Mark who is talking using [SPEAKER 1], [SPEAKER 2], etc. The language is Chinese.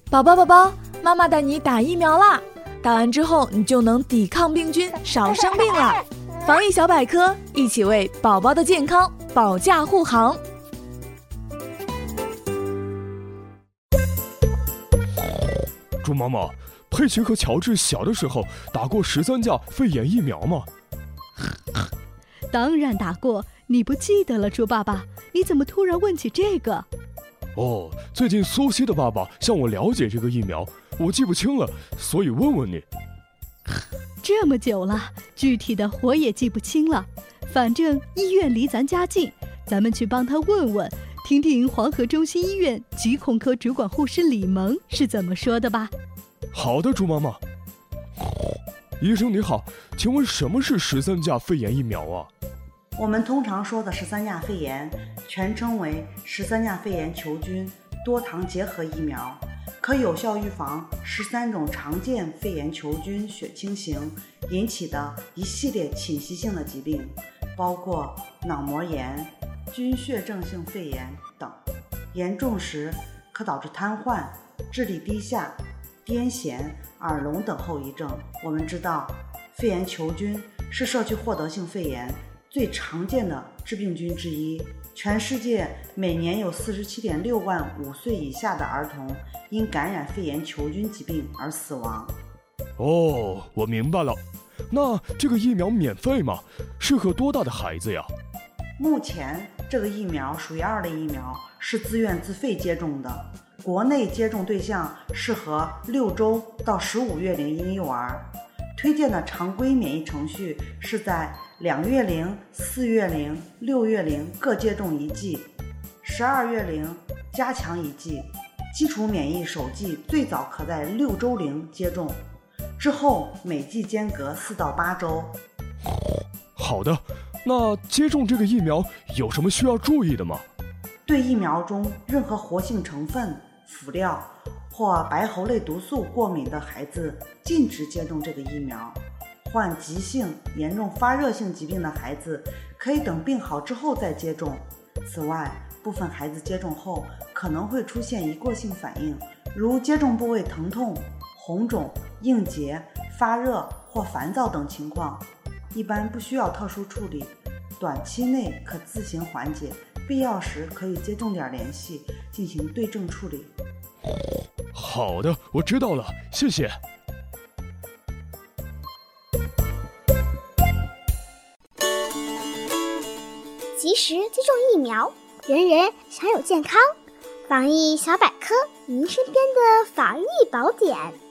[SPEAKER 1] 宝宝宝宝，妈妈带你打疫苗啦！打完之后，你就能抵抗病菌，少生病了。防疫小百科，一起为宝宝的健康保驾护航。
[SPEAKER 2] 猪妈妈，佩奇和乔治小的时候打过13价肺炎疫苗吗？
[SPEAKER 3] 当然打过，你不记得了，猪爸爸？你怎么突然问起这个？
[SPEAKER 2] 哦，最近苏西的爸爸向我了解这个疫苗，我记不清了，所以问问你。
[SPEAKER 3] 这么久了，具体的我也记不清了。反正医院离咱家近，咱们去帮他问问，听听黄河中心医院疾控科主管护士李萌是怎么说的吧。
[SPEAKER 2] 好的，猪妈妈。医生你好，请问什么是13价肺炎疫苗啊？
[SPEAKER 4] 我们通常说的13价肺炎，全称为13价肺炎球菌多糖结合疫苗，可有效预防13种常见肺炎球菌血清型引起的一系列侵袭性的疾病，包括脑膜炎、菌血症性肺炎等，严重时可导致瘫痪、智力低下、癫痫、耳聋等后遗症。我们知道，肺炎球菌是社区获得性肺炎最常见的致病菌之一，全世界每年有47.6万5岁以下的儿童因感染肺炎球菌疾病而死亡。
[SPEAKER 2] 哦，我明白了。那这个疫苗免费吗？适合多大的孩子呀？
[SPEAKER 4] 目前这个疫苗属于2类疫苗，是自愿自费接种的。国内接种对象适合6周到15月龄婴幼儿，推荐的常规免疫程序是在2月龄、4月龄、6月龄各接种1剂，12月龄加强1剂，基础免疫首剂最早可在6周龄接种，之后每剂间隔4到8周。
[SPEAKER 2] 好的，那接种这个疫苗有什么需要注意的吗？
[SPEAKER 4] 对疫苗中任何活性成分、辅料或白喉类毒素过敏的孩子禁止接种这个疫苗。患急性、严重发热性疾病的孩子可以等病好之后再接种。此外，部分孩子接种后可能会出现一过性反应，如接种部位疼痛、红肿、硬结、发热或烦躁等情况，一般不需要特殊处理，短期内可自行缓解，必要时可以接种点联系进行对症处理。
[SPEAKER 2] 好的，我知道了，谢谢。
[SPEAKER 5] 及时接种疫苗，人人享有健康。防疫小百科，您身边的防疫宝典。